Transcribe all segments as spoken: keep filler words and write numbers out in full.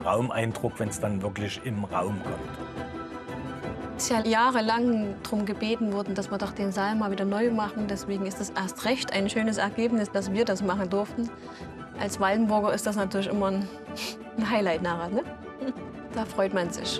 Raumeindruck, wenn es dann wirklich im Raum kommt. Es ist ja jahrelang darum gebeten worden, dass wir doch den Saal mal wieder neu machen. Deswegen ist es erst recht ein schönes Ergebnis, dass wir das machen durften. Als Waldenburger ist das natürlich immer ein, ein Highlight nachher, ne? Da freut man sich.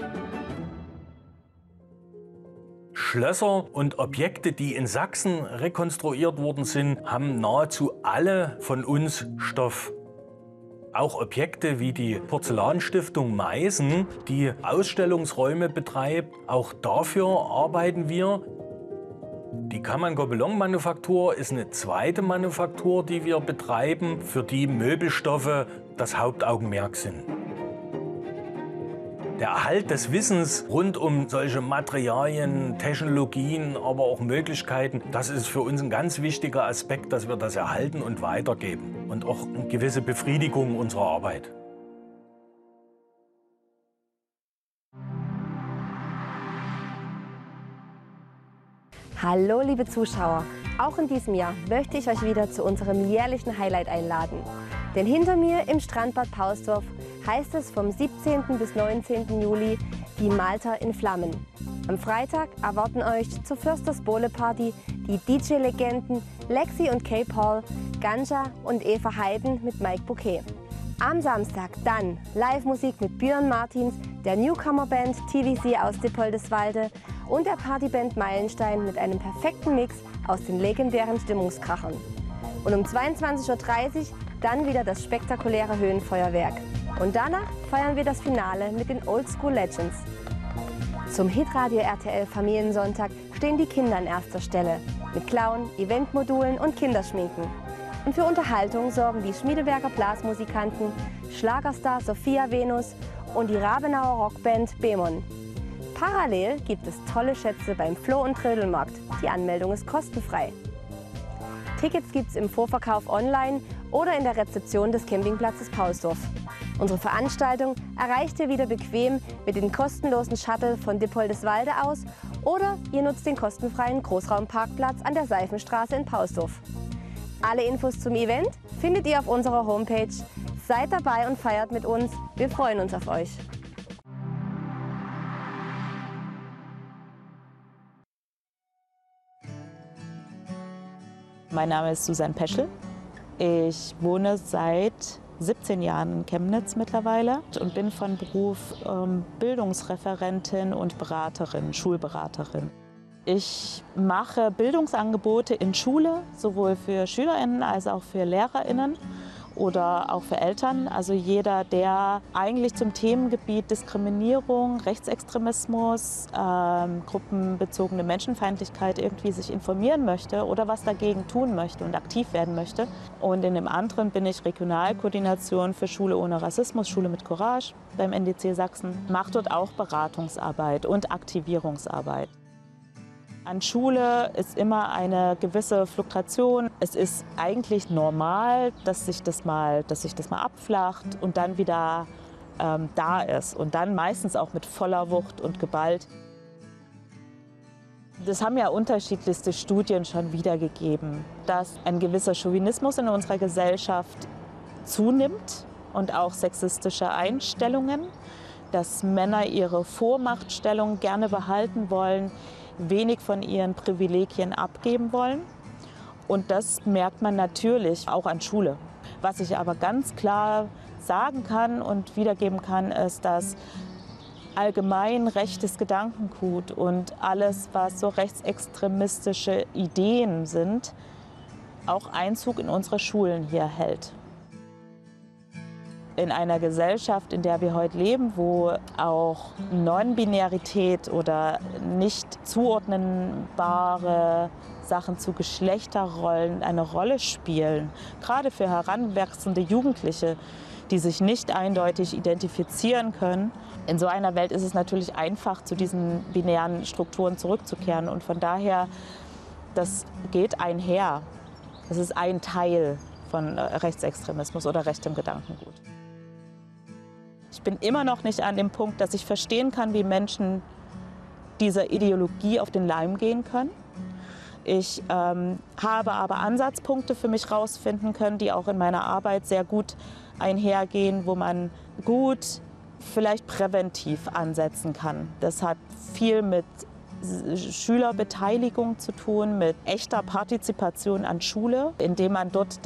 Schlösser und Objekte, die in Sachsen rekonstruiert worden sind, haben nahezu alle von uns Stoff. Auch Objekte wie die Porzellanstiftung Meißen, die Ausstellungsräume betreibt, auch dafür arbeiten wir. Die Kammern-Gobelin-Manufaktur ist eine zweite Manufaktur, die wir betreiben, für die Möbelstoffe das Hauptaugenmerk sind. Der Erhalt des Wissens rund um solche Materialien, Technologien, aber auch Möglichkeiten, das ist für uns ein ganz wichtiger Aspekt, dass wir das erhalten und weitergeben. Und auch eine gewisse Befriedigung unserer Arbeit. Hallo liebe Zuschauer, auch in diesem Jahr möchte ich euch wieder zu unserem jährlichen Highlight einladen. Denn hinter mir im Strandbad Pausdorf heißt es vom siebzehnten bis neunzehnten Juli die Malta in Flammen. Am Freitag erwarten euch zur Försters Bowle Party die D J-Legenden Lexi und Kay Paul, Ganja und Eva Heiden mit Mike Bouquet. Am Samstag dann Live-Musik mit Björn Martins, der Newcomer-Band T V C aus Dippoldeswalde und der Partyband Meilenstein mit einem perfekten Mix aus den legendären Stimmungskrachern. Und um zweiundzwanzig Uhr dreißig dann wieder das spektakuläre Höhenfeuerwerk. Und danach feiern wir das Finale mit den Oldschool Legends. Zum Hitradio R T L Familiensonntag stehen die Kinder an erster Stelle. Mit Clown, Eventmodulen und Kinderschminken. Und für Unterhaltung sorgen die Schmiedeberger Blasmusikanten, Schlagerstar Sophia Venus und die Rabenauer Rockband Bemon. Parallel gibt es tolle Schätze beim Floh- und Trödelmarkt. Die Anmeldung ist kostenfrei. Tickets gibt es im Vorverkauf online oder in der Rezeption des Campingplatzes Pausdorf. Unsere Veranstaltung erreicht ihr wieder bequem mit den kostenlosen Shuttle von Dippoldeswalde aus oder ihr nutzt den kostenfreien Großraumparkplatz an der Seifenstraße in Pausdorf. Alle Infos zum Event findet ihr auf unserer Homepage. Seid dabei und feiert mit uns. Wir freuen uns auf euch. Mein Name ist Susanne Peschel. Ich wohne seit siebzehn Jahren in Chemnitz mittlerweile und bin von Beruf ähm, Bildungsreferentin und Beraterin, Schulberaterin. Ich mache Bildungsangebote in Schule, sowohl für SchülerInnen als auch für LehrerInnen oder auch für Eltern. Also jeder, der eigentlich zum Themengebiet Diskriminierung, Rechtsextremismus, ähm, gruppenbezogene Menschenfeindlichkeit irgendwie sich informieren möchte oder was dagegen tun möchte und aktiv werden möchte. Und in dem anderen bin ich Regionalkoordination für Schule ohne Rassismus, Schule mit Courage beim N D C Sachsen. Mache dort auch Beratungsarbeit und Aktivierungsarbeit. An Schule ist immer eine gewisse Fluktuation. Es ist eigentlich normal, dass sich das mal, dass sich das mal abflacht und dann wieder ähm, da ist. Und dann meistens auch mit voller Wucht und Gewalt. Das haben ja unterschiedlichste Studien schon wiedergegeben, dass ein gewisser Chauvinismus in unserer Gesellschaft zunimmt und auch sexistische Einstellungen, dass Männer ihre Vormachtstellung gerne behalten wollen, wenig von ihren Privilegien abgeben wollen. Und das merkt man natürlich auch an Schule. Was ich aber ganz klar sagen kann und wiedergeben kann, ist, dass allgemein rechtes Gedankengut und alles, was so rechtsextremistische Ideen sind, auch Einzug in unsere Schulen hier hält. In einer Gesellschaft, in der wir heute leben, wo auch Non-Binarität oder nicht zuordnenbare Sachen zu Geschlechterrollen eine Rolle spielen, gerade für heranwachsende Jugendliche, die sich nicht eindeutig identifizieren können. In so einer Welt ist es natürlich einfach, zu diesen binären Strukturen zurückzukehren. Und von daher, das geht einher. Das ist ein Teil von Rechtsextremismus oder rechtem Gedankengut. Ich bin immer noch nicht an dem Punkt, dass ich verstehen kann, wie Menschen dieser Ideologie auf den Leim gehen können. Ich ähm, habe aber Ansatzpunkte für mich herausfinden können, die auch in meiner Arbeit sehr gut einhergehen, wo man gut vielleicht präventiv ansetzen kann. Das hat viel mit Schülerbeteiligung zu tun, mit echter Partizipation an Schule, indem man dort